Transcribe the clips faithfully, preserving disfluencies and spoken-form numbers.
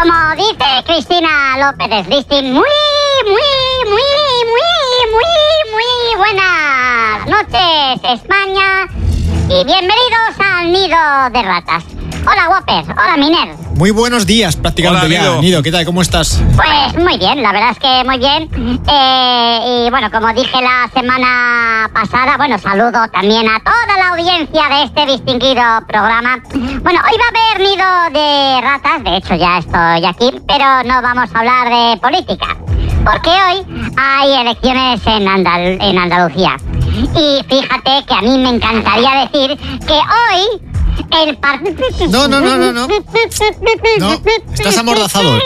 Como dice Cristina López Listing, muy, muy, muy, muy, muy, muy buenas noches, España, y bienvenidos al Nido de Ratas. Hola, Whoppers. Hola, Miner. Muy buenos días, prácticamente. Hola, ya. Nido. Nido, ¿qué tal? ¿Cómo estás? Pues muy bien, la verdad es que muy bien. Eh, y bueno, como dije la semana pasada, bueno, saludo también a toda la audiencia de este distinguido programa. Bueno, hoy va a haber Nido de Ratas, de hecho ya estoy aquí, pero no vamos a hablar de política, porque hoy hay elecciones en, Andal- en Andalucía. Y fíjate que a mí me encantaría decir que hoy el partido... No, no, no, no, no. No, estás amordazado.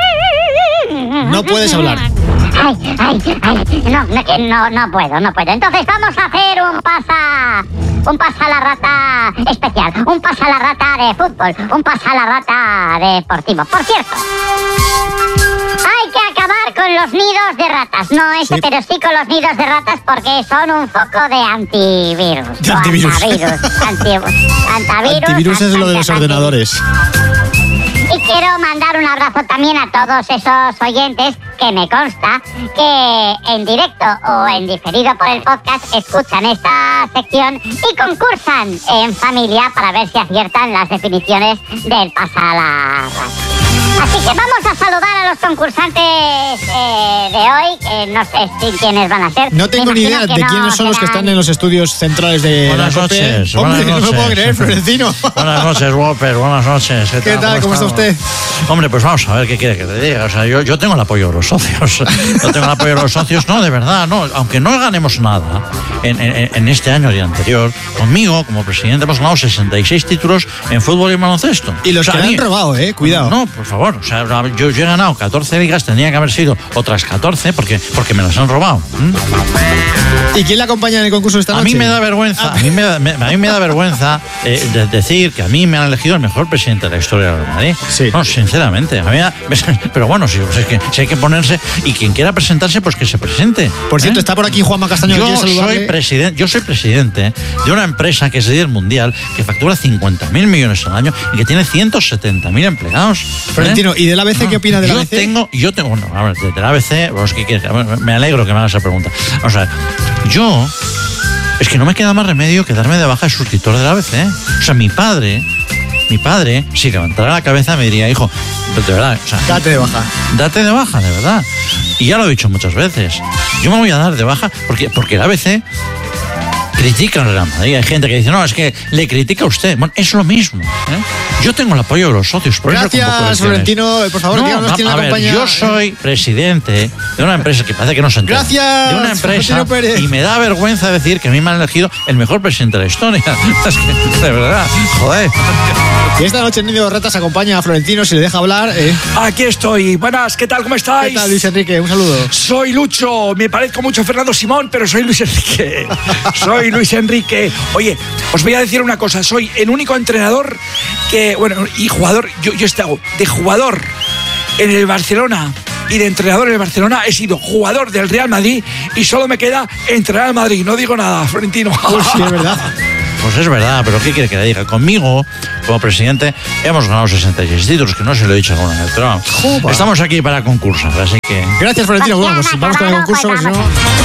No puedes hablar. Ay, ay, ay, no, no, que no, no puedo, no puedo. Entonces vamos a hacer un pasa, un pasa la rata especial, un pasa la rata de fútbol, un pasa la rata deportivo. Por cierto, hay que acabar con los nidos de ratas, no ese, Sí. pero sí con los nidos de ratas porque son un foco de antivirus. De o antivirus. Antivirus, anti- antivirus. Antivirus es lo de los anti- ordenadores. Y quiero mandar un abrazo también a todos esos oyentes que me consta que en directo o en diferido por el podcast escuchan esta sección y concursan en familia para ver si aciertan las definiciones del pasalaras. Así que vamos a saludar a los concursantes eh, de hoy, que no sé si quiénes van a ser. No tengo Me ni imagino idea que de no quiénes son los que serán- están en los estudios centrales de Buenas la COPE. noches, Hombre, buenas no me puedo noches. creer, Florentino. Buenas noches, Whopper, buenas noches. ¿Qué tal? ¿Cómo está estamos? usted? Hombre, pues vamos a ver qué quiere que te diga. O sea, yo, yo tengo el apoyo de los socios. Yo tengo el apoyo de los socios, no, de verdad, no. Aunque no ganemos nada en, en, en este año y el anterior, conmigo, como presidente, hemos ganado sesenta y seis títulos en fútbol y baloncesto. Y los O sea, que a le mí- han robado, eh, cuidado. No, por favor. O sea, yo, yo he ganado catorce ligas, tenía que haber sido otras catorce porque, porque me las han robado. ¿Mm? ¿Y quién le acompaña en el concurso esta A noche? mí me da vergüenza, a mí me da, me- a mí me da vergüenza eh, de decir que a mí me han elegido el mejor presidente de la historia del Real Madrid. Sí. No, sinceramente. A mí me da- pero bueno, si, pues es que, si hay que ponerse y quien quiera presentarse, pues que se presente. Por cierto, ¿eh? está por aquí Juanma Castaño. Yo ¿Quiere saludarle? soy presidente, yo soy presidente de una empresa que es líder mundial, que factura cincuenta mil millones al año y que tiene ciento setenta mil empleados. ¿eh? Florentino, ¿y del A B C qué opina del yo A B C? Tengo, yo tengo, bueno, a ver, de- del A B C, pues, ¿qué quieres? A ver, me alegro que me hagas esa pregunta. O sea, yo, es que no me queda más remedio que darme de baja de suscriptor del A B C. O sea, mi padre, mi padre, si levantara la cabeza me diría, hijo, de verdad, o sea, Date de baja. date de baja, de verdad. Y ya lo he dicho muchas veces. Yo me voy a dar de baja porque, porque el A B C critica al Real Madrid. Hay gente que dice, no, es que le critica a usted. Bueno, es lo mismo. ¿eh? Yo tengo el apoyo de los socios. Por eso convoco Gracias, elecciones. Florentino. Por favor, No, díganos va- quién le a ver, acompaña. yo soy presidente de una empresa que parece que no se entera. Gracias, De una empresa Florentino Pérez. y me da vergüenza decir que a mí me han elegido el mejor presidente de la historia. Es que, de verdad, joder. Y esta noche en Nido de Ratas acompaña a Florentino, si le deja hablar. eh. Aquí estoy. Buenas, ¿qué tal? ¿Cómo estáis? ¿Qué tal, Luis Enrique? Un saludo. Soy Lucho. Me parezco mucho a Fernando Simón, pero soy Luis Enrique. Soy Luis Enrique. Oye, os voy a decir una cosa. Soy el único entrenador que, bueno, y jugador. Yo, yo he estado de jugador en el Barcelona y de entrenador en el Barcelona. He sido jugador del Real Madrid y solo me queda entrenar al Madrid. No digo nada, Florentino. Pues sí, es verdad. Pues es verdad, pero ¿qué quiere que le diga? Conmigo, como presidente, hemos ganado sesenta y seis títulos, que no se lo he dicho alguna vez, pero Juba. estamos aquí para concursar, así que... Gracias, Florentino. Bueno, pues vamos con el concurso, porque si no...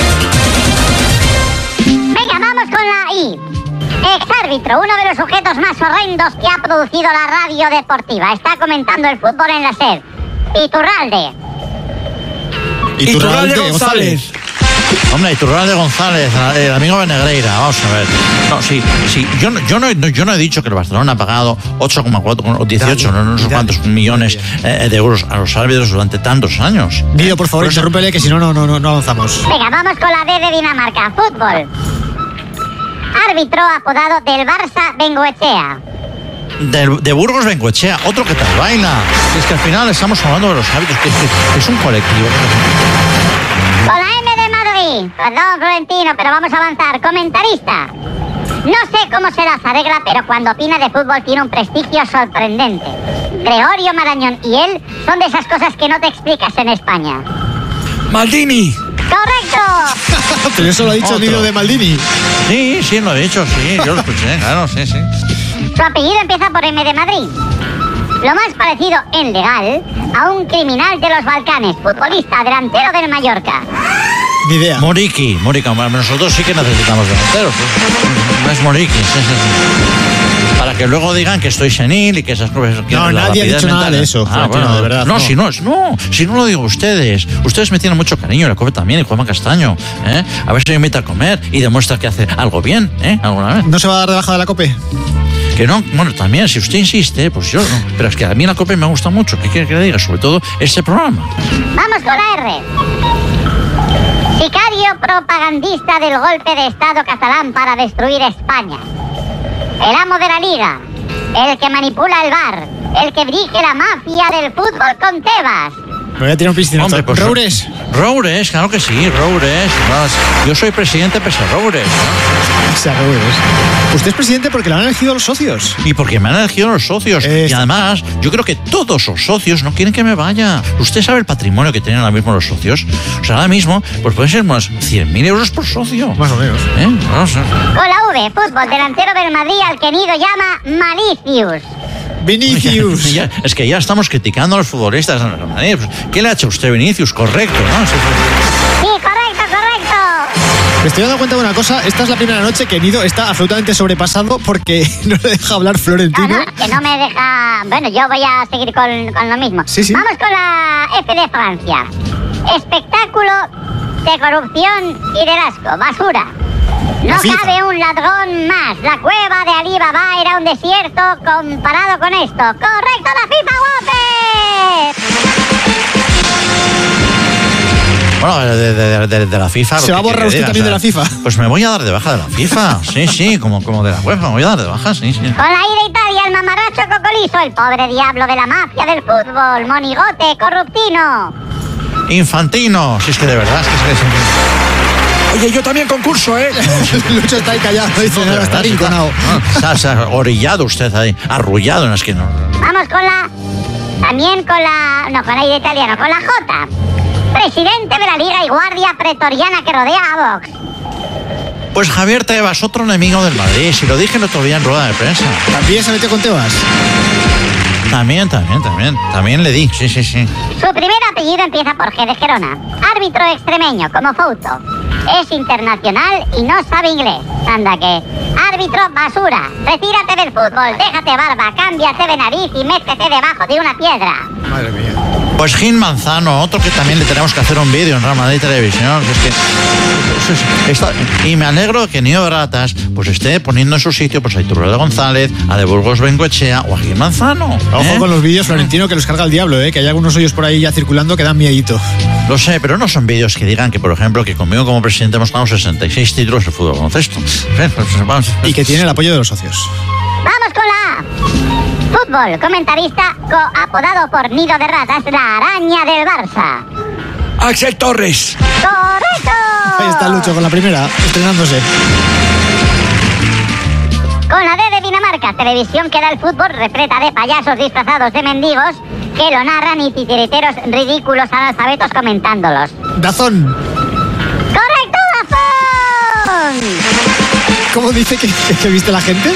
Venga, vamos con la I. Exárbitro, uno de los sujetos más horrendos que ha producido la radio deportiva. Está comentando el fútbol en la SER. Iturralde. Iturralde González. Hombre, Iturralde González, el amigo de Negreira, vamos a ver. No, sí, sí, yo, no- yo, no, no- yo no he dicho que el Barcelona ha pagado ocho coma cuatro o dieciocho, no, no sé Dale, cuántos dale. millones eh, de euros a los árbitros durante tantos años. Nido, por favor, Por eso- interrúmpele, que si no, no, no, no avanzamos. Venga, vamos con la D de Dinamarca. Fútbol. Árbitro apodado del Barça Bengoechea. De, de Burgos Bengoechea, otro que tal baila. Es que al final estamos hablando de los árbitros, que, que- que es un colectivo. Con la M de Madrid. Perdón, Florentino, pero vamos a avanzar. Comentarista. No sé cómo se las arregla, pero cuando opina de fútbol tiene un prestigio sorprendente. Gregorio Marañón y él son de esas cosas que no te explicas en España. Maldini. ¡Correcto! Pero eso lo ha dicho Otro. Nido de Maldini. Sí, sí, lo he dicho, sí, yo lo escuché, claro, sí, sí. Su apellido empieza por M de Madrid. lo más parecido en legal a un criminal de los Balcanes, futbolista delantero del Mallorca. Ni idea. Moriki, Moriki, nosotros sí que necesitamos delanteros. No es Moriki, sí, sí, sí. Para que luego digan que estoy senil y que esas cosas... Que no, nadie ha dicho mentales. Nada de eso. Ah, bueno, no, de verdad. No, no. Si no, no, si no lo digo ustedes. Ustedes me tienen mucho cariño, la COPE también, y Juanma Castaño. ¿eh? A ver si me invita a comer y demuestra que hace algo bien, ¿eh? ¿Alguna vez? ¿No se va a dar de baja de la COPE? Que no, bueno, también, si usted insiste, pues yo no. Pero es que a mí la COPE me gusta mucho. ¿Qué quiere que le diga? Sobre todo este programa. Vamos con la R. Sicario propagandista del golpe de Estado catalán para destruir España. El amo de la Liga. El que manipula el V A R. El que dirige la mafia del fútbol con Tebas. Me voy a tirar un piscinazo. Hombre, pues, Roures. Roures, claro que sí, Roures. Yo soy presidente pese a Roures. O sea, Roures. Usted es presidente porque lo han elegido los socios. Y porque me han elegido los socios. Este. Y además, yo creo que todos los socios no quieren que me vaya. ¿Usted sabe el patrimonio que tienen ahora mismo los socios? O sea, ahora mismo, pues pueden ser unos cien mil euros por socio. Más o menos. ¿Eh? Vamos a... Con la V, fútbol, delantero del Madrid al que Nido llama Malicius. Vinicius. Ya, es que ya estamos criticando a los futbolistas. ¿Qué le ha hecho usted, Vinicius? Correcto, ¿no? Sí, sí, correcto, correcto. Me estoy dando cuenta de una cosa. Esta es la primera noche que Nido está absolutamente sobrepasado porque no le deja hablar Florentino. No, no, que no me deja... Bueno, yo voy a seguir con, con lo mismo. Sí, sí. Vamos con la F de Francia. Espectáculo de corrupción y de asco. Basura. No cabe un ladrón más. La cueva de Ali Baba era un desierto comparado con esto. ¡Correcto, la FIFA, Water! Bueno, de, de, de, de la FIFA... ¿Se va a borrar usted también de la FIFA? Pues me voy a dar de baja de la FIFA. Sí, sí, como, como de la UEFA. Me voy a dar de baja, sí, sí. Con la I de Italia, el mamarracho cocolizo, el pobre diablo de la mafia del fútbol, monigote, corruptino. Infantino. Si es que de verdad, es que es que... Oye, yo también concurso, ¿eh? Lucho está ahí callado, dice, no, está rinconado. Está, está orillado usted ahí, arrullado en la esquina. Vamos con la... También con la... No, con la I de italiano, con la J. Presidente de la Liga y guardia pretoriana que rodea a Vox. Pues Javier Tebas, otro enemigo del Madrid. Si lo dije el otro día en rueda de prensa. ¿También se metió con Tebas? También, también, también. También le di, sí, sí, sí. Su primer apellido empieza por G de Gerona. Árbitro extremeño, como Fouto. Es internacional y no sabe inglés. Anda que... Árbitro basura. Retírate del fútbol, déjate barba, cámbiate de nariz y métete debajo de una piedra. Madre mía. Pues Gil Manzano, otro que también le tenemos que hacer un vídeo en Real Madrid Televisión. Es que, eso es, está, y me alegro que Nido Ratas pues esté poniendo en su sitio pues a Iturralde González, a De Burgos Bengoechea o a Gil Manzano. Ojo ¿eh? con los vídeos, Florentino, que los carga el diablo, ¿eh? Que hay algunos hoyos por ahí ya circulando que dan miedito. Lo sé, pero no son vídeos que digan que, por ejemplo, que conmigo como presidente hemos ganado sesenta y seis títulos de fútbol baloncesto. Y que tiene el apoyo de los socios. Vamos con la A. Fútbol, comentarista apodado por Nido de Ratas, la araña del Barça. Axel Torres. ¡Correcto! Ahí está Lucho con la primera, estrenándose. Con la D de Dinamarca, televisión que da el fútbol repleta de payasos disfrazados de mendigos que lo narran y titiriteros ridículos analfabetos comentándolos. Dazón. ¡Correcto, Dazón! ¿Cómo dice que, que, que viste la gente?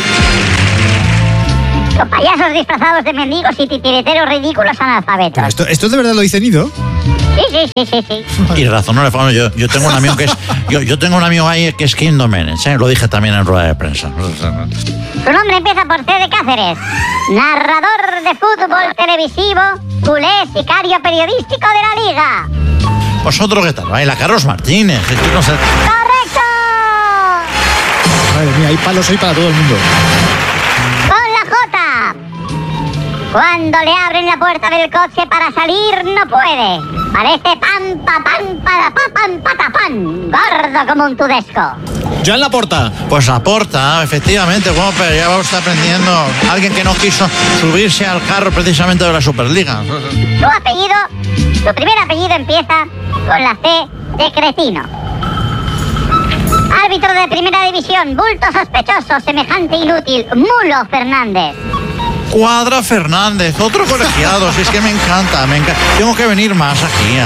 Con payasos disfrazados de mendigos y titiriteros ridículos analfabetos. ¿Esto, ¿Esto de verdad lo dice Nido? Sí, sí, sí, sí, sí. Y razón no le falo. Yo, yo tengo un amigo que es. Yo, yo tengo un amigo ahí que es Kim Domenech, ¿eh? Lo dije también en rueda de prensa. Su nombre empieza por C de Cáceres. Narrador de fútbol televisivo, culé, sicario periodístico de la Liga. ¿Vosotros qué tal? Baila Carlos Martínez. Es que no sé. ¡Correcto! Madre mía, hay palos hoy para todo el mundo. Con la J. Cuando le abren la puerta del coche para salir, no puede. Parece pan, pa, pan, para, pa, pan, patapán. Gordo como un tudesco. Joan Laporta. Pues Laporta, efectivamente, bueno, pero ya vamos aprendiendo. Alguien que no quiso subirse al carro precisamente de la Superliga. Su apellido, su primer apellido empieza con la C de cretino. Árbitro de primera división, bulto sospechoso, semejante inútil, Mulo Fernández. Cuadra Fernández, otro colegiado, si es que me encanta, me encanta. Tengo que venir más aquí.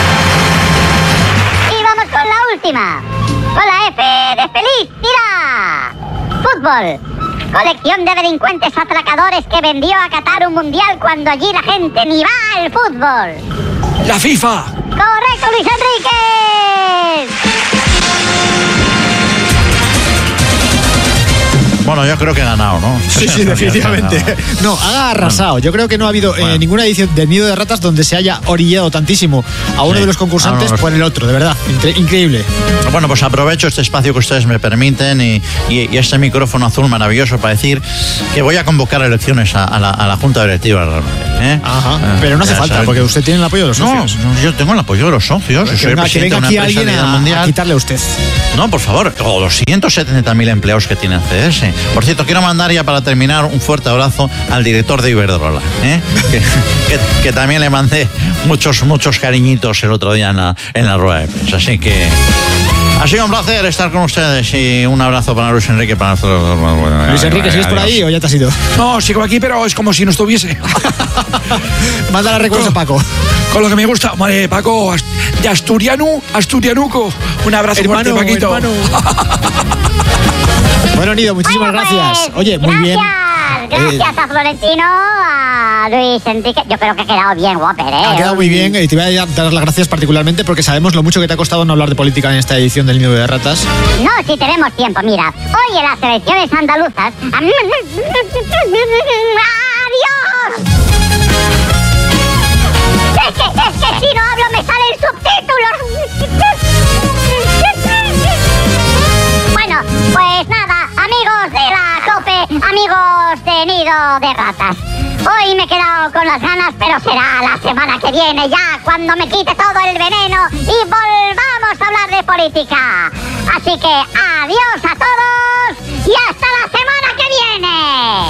Y vamos con la última, con la F de feliz, tira. Fútbol, Colección de delincuentes atracadores que vendió a Qatar un mundial cuando allí la gente ni va al fútbol. La FIFA. ¡Correcto, Luis Enrique! Bueno, yo creo que he ganado, ¿no? Sí, sí, definitivamente. No, ha arrasado. Yo creo que no ha habido Bueno. eh, ninguna edición del Nido de Ratas donde se haya orillado tantísimo a uno Sí. de los concursantes Ah, no, por el otro, de verdad. Incre- increíble. Bueno, pues aprovecho este espacio que ustedes me permiten y, y- y este micrófono azul maravilloso para decir que voy a convocar elecciones a, a la, a la Junta Directiva del Real Madrid, ¿eh? Ajá. Eh, Pero no hace ya falta, saben. porque usted tiene el apoyo de los No, socios. no, yo tengo el apoyo de los socios. Que Soy venga, que presidente venga de una aquí empresa alguien a nivel a, a mundial. quitarle a usted. No, por favor, o los ciento setenta mil empleados que tiene C S. Por cierto, quiero mandar ya para terminar un fuerte abrazo al director de Iberdrola, ¿eh? que, que- que también le mandé muchos, muchos cariñitos el otro día en la, en la rueda de prensa. Así que ha sido un placer estar con ustedes y un abrazo para Luis Enrique. Para nosotros. Luis Enrique, ¿sigues por ahí o ya te has ido? No, sigo aquí, pero es como si no estuviese. Mándale recuerdos a Paco. Con lo que me gusta. Vale, Paco, Ast- de Asturianu, Asturianuco. Un abrazo Hermano, fuerte, Paquito. hermano. Bueno, Nido, muchísimas Bueno, gracias. pues, Oye, muy gracias, bien. Gracias a Florentino, a Luis Enrique. Yo creo que ha quedado bien, Whopper, ¿eh? Ha quedado muy bien y te voy a dar las gracias particularmente porque sabemos lo mucho que te ha costado no hablar de política en esta edición del Nido de Ratas. No, si tenemos tiempo, mira. Hoy en las elecciones andaluzas... ¡Adiós! Es que, es que si no hablo me salen subtítulos. Bueno, pues nada, amigos de la COPE, amigos de Nido de Ratas. Hoy me he quedado con las ganas, pero será la semana que viene ya, cuando me quite todo el veneno y volvamos a hablar de política. Así que adiós a todos y hasta la semana que viene.